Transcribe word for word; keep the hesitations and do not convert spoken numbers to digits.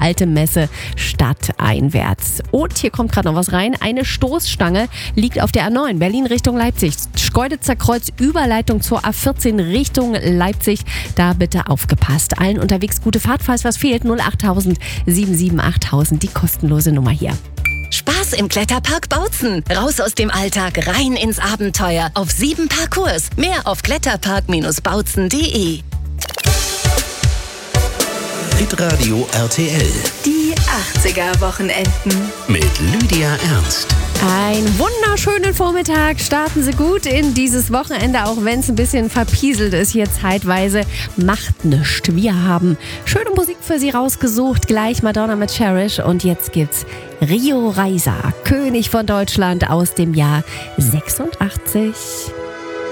Alte Messe stadteinwärts. Und hier kommt gerade noch was rein. Eine Stoßstange liegt auf der A neun Berlin Richtung Leipzig. Schkeuditzer Kreuz, Überleitung zur A vierzehn Richtung Leipzig. Da bitte aufgepasst. Allen unterwegs gute Fahrt, falls was fehlt. null achttausend sieben sieben achttausend, die kostenlose Nummer hier. Spaß im Kletterpark Bautzen. Raus aus dem Alltag, rein ins Abenteuer. Auf sieben Parcours. Mehr auf kletterpark Bindestrich bautzen punkt de. Hitradio R T L. Die achtziger-Wochenenden. Mit Lydia Ernst. Einen wunderschönen Vormittag. Starten Sie gut in dieses Wochenende, auch wenn es ein bisschen verpieselt ist hier zeitweise. Macht nichts. Wir haben schöne Musik für Sie rausgesucht. Gleich Madonna mit Cherish. Und jetzt gibt's Rio Reiser, König von Deutschland aus dem Jahr sechsundachtzig.